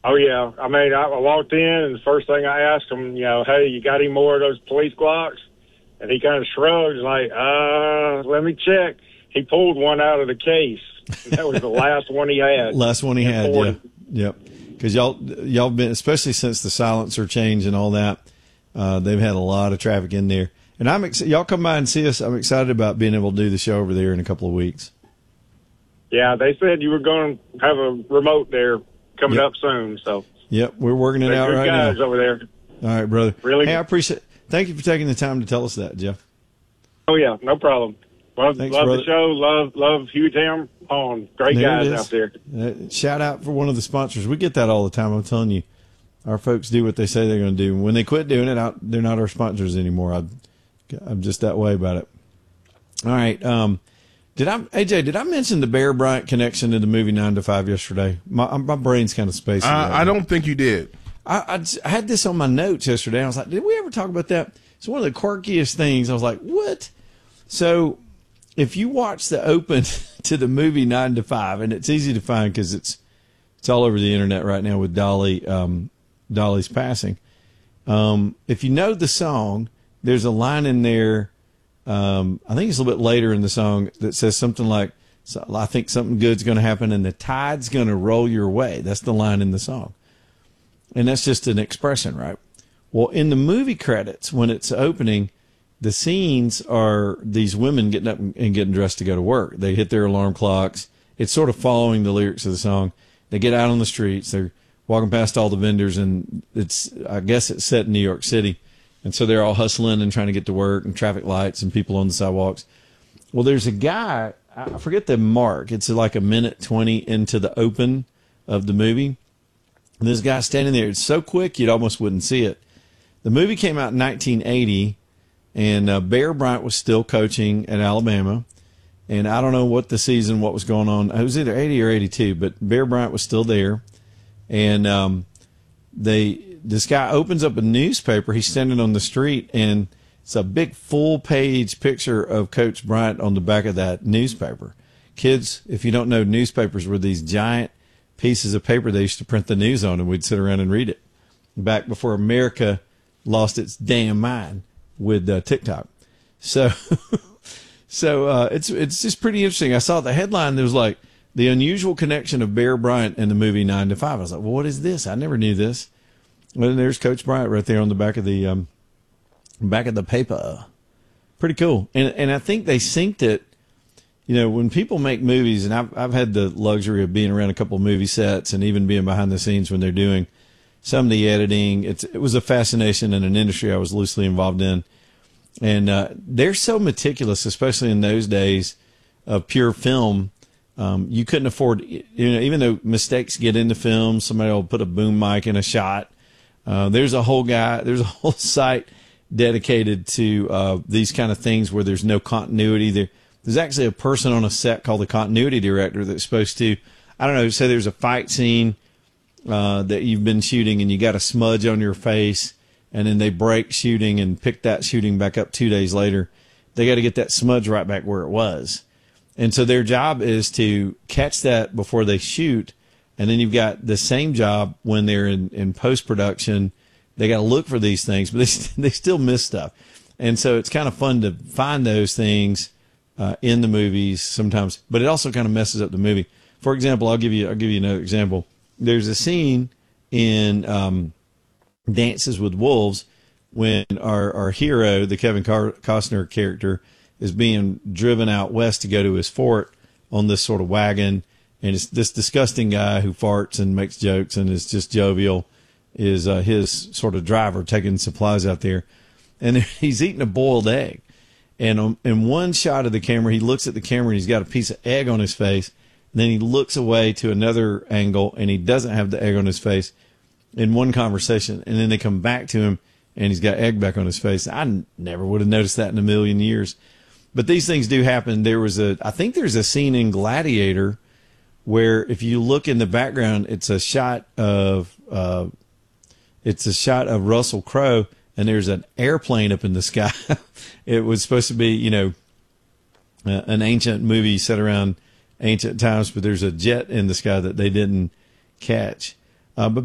Oh, yeah. I mean, I walked in, and the first thing I asked him, hey, you got any more of those police Glocks? And he kind of shrugged, like, let me check. He pulled one out of the case. That was the last one he had. Last one he had, yeah. Yep. Because y'all been, especially since the silencer change and all that, they've had a lot of traffic in there. And y'all come by and see us. I'm excited about being able to do the show over there in a couple of weeks. Yeah, they said you were going to have a remote there coming up soon. So. Yep, we're working it out right now. Good guys over there. All right, brother. Really? Hey, I appreciate it. Thank you for taking the time to tell us that, Jeff. Oh, yeah, no problem. Love brother. the show. Love Hugh Tam on. Great guys out there. Shout out for one of the sponsors. We get that all the time. I'm telling you, our folks do what they say they're going to do. When they quit doing it, they're not our sponsors anymore. I'm just that way about it. All right. AJ, did I mention the Bear Bryant connection to the movie 9 to 5 yesterday? My brain's kind of spacey. I don't think you did. I had this on my notes yesterday. I was like, did we ever talk about that? It's one of the quirkiest things. I was like, what? So if you watch the open to the movie 9 to 5, and it's easy to find because it's all over the internet right now with Dolly's passing. If you know the song, there's a line in there. I think it's a little bit later in the song that says something like, I think something good's going to happen and the tide's going to roll your way. That's the line in the song. And that's just an expression, right? Well, in the movie credits, when it's opening, the scenes are these women getting up and getting dressed to go to work. They hit their alarm clocks. It's sort of following the lyrics of the song. They get out on the streets. They're walking past all the vendors, and I guess it's set in New York City. And so they're all hustling and trying to get to work, and traffic lights and people on the sidewalks. Well, there's a guy, I forget the mark. It's like a minute 20 into the open of the movie. And this guy standing there. It's so quick you almost wouldn't see it. The movie came out in 1980, and Bear Bryant was still coaching at Alabama. And I don't know what was going on. It was either 80 or 82, but Bear Bryant was still there. And this guy opens up a newspaper. He's standing on the street, and it's a big full-page picture of Coach Bryant on the back of that newspaper. Kids, if you don't know, newspapers were these giant pieces of paper they used to print the news on, and we'd sit around and read it back before America lost its damn mind with TikTok. So it's just pretty interesting. I saw the headline. There was like the unusual connection of Bear Bryant and the movie 9 to 5. I was like, well, what is this? I never knew this. Well, there's Coach Bryant right there on the back of the paper. Pretty cool. And I think they synced it. When people make movies, and I've had the luxury of being around a couple of movie sets and even being behind the scenes when they're doing some of the editing. It was a fascination in an industry I was loosely involved in. And they're so meticulous, especially in those days of pure film. You couldn't afford, even though mistakes get into film, somebody will put a boom mic in a shot. There's a whole site dedicated to these kind of things where there's no continuity. There's actually a person on a set called the continuity director that's supposed to, I don't know, say there's a fight scene that you've been shooting and you got a smudge on your face, and then they break shooting and pick that shooting back up 2 days later. They got to get that smudge right back where it was. And so their job is to catch that before they shoot. And then you've got the same job when they're in post-production. They got to look for these things, but they still miss stuff. And so it's kind of fun to find those things in the movies sometimes, but it also kind of messes up the movie. For example, I'll give you another example. There's a scene in Dances with Wolves when our hero, the Kevin Costner character, is being driven out west to go to his fort on this sort of wagon. And it's this disgusting guy who farts and makes jokes and is just jovial is his sort of driver taking supplies out there. And he's eating a boiled egg. And in one shot of the camera, he looks at the camera and he's got a piece of egg on his face. And then he looks away to another angle and he doesn't have the egg on his face in one conversation. And then they come back to him and he's got egg back on his face. I never would have noticed that in a million years. But these things do happen. I think there's a scene in Gladiator where if you look in the background, it's a shot of Russell Crowe, and there's an airplane up in the sky. It was supposed to be, an ancient movie set around ancient times, but there's a jet in the sky that they didn't catch. But